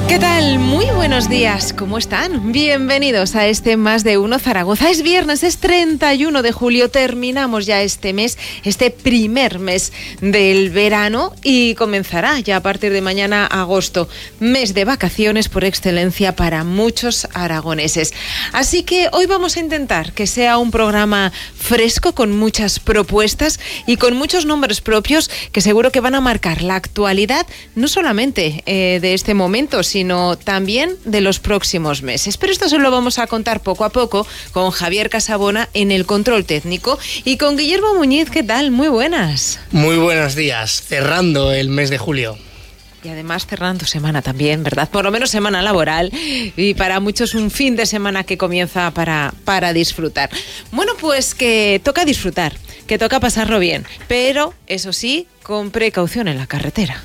¿Qué tal? Muy buenos días, ¿cómo están? Bienvenidos a este Más de Uno Zaragoza. Es viernes, es 31 de julio, terminamos ya este mes, este primer mes del verano y comenzará ya a partir de mañana agosto, mes de vacaciones por excelencia para muchos aragoneses. Así que hoy vamos a intentar que sea un programa fresco con muchas propuestas y con muchos nombres propios que seguro que van a marcar la actualidad no solamente de este momento, sino también de los próximos meses. Pero esto se lo vamos a contar poco a poco con Javier Casabona en el control técnico y con Guillermo Muñiz. ¿Qué tal? Muy buenas. Muy buenos días, cerrando el mes de julio. Y además cerrando semana también, ¿verdad? Por lo menos semana laboral y para muchos un fin de semana que comienza para disfrutar. Bueno, pues que toca disfrutar, que toca pasarlo bien, pero eso sí, con precaución en la carretera.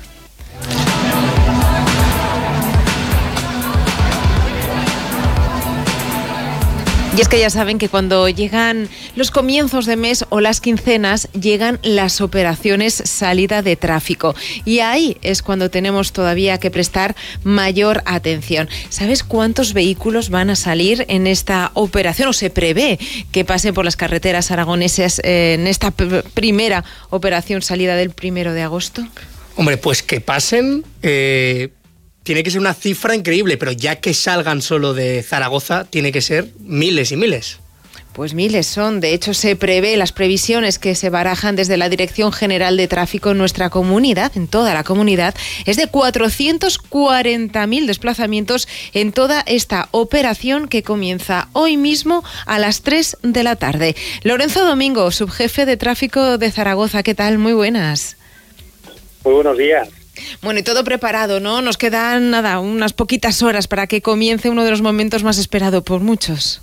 Y es que ya saben que cuando llegan los comienzos de mes o las quincenas, llegan las operaciones salida de tráfico. Y ahí es cuando tenemos todavía que prestar mayor atención. ¿Sabes cuántos vehículos van a salir en esta operación o se prevé que pasen por las carreteras aragonesas en esta primera operación salida del 1 de agosto? Hombre, pues que pasen... Tiene que ser una cifra increíble, pero ya que salgan solo de Zaragoza, tiene que ser miles y miles. Pues miles son. De hecho, se prevé las previsiones que se barajan desde la Dirección General de Tráfico en nuestra comunidad, en toda la comunidad, es de 440.000 desplazamientos en toda esta operación que comienza hoy mismo a las 3 de la tarde. Lorenzo Domingo, subjefe de tráfico de Zaragoza, ¿qué tal? Muy buenas. Muy buenos días. Bueno, y todo preparado, ¿no? Nos quedan, unas poquitas horas para que comience uno de los momentos más esperados por muchos.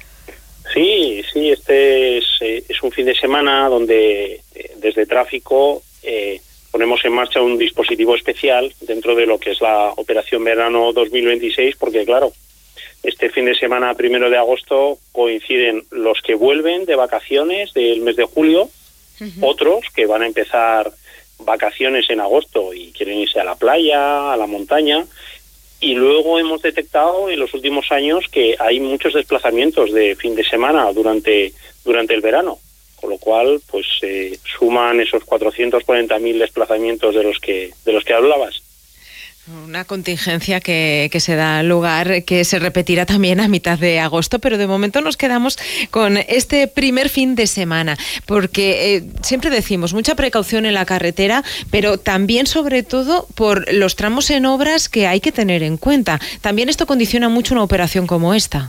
Sí, este es un fin de semana donde desde tráfico ponemos en marcha un dispositivo especial dentro de lo que es la Operación Verano 2026, porque claro, este fin de semana 1 de agosto coinciden los que vuelven de vacaciones del mes de julio, otros que van a empezar vacaciones en agosto y quieren irse a la playa, a la montaña, y luego hemos detectado en los últimos años que hay muchos desplazamientos de fin de semana durante el verano, con lo cual pues suman esos 440.000 desplazamientos de los que hablabas. Una contingencia que se da lugar, que se repetirá también a mitad de agosto, pero de momento nos quedamos con este primer fin de semana, porque siempre decimos mucha precaución en la carretera, pero también sobre todo por los tramos en obras que hay que tener en cuenta. También esto condiciona mucho una operación como esta.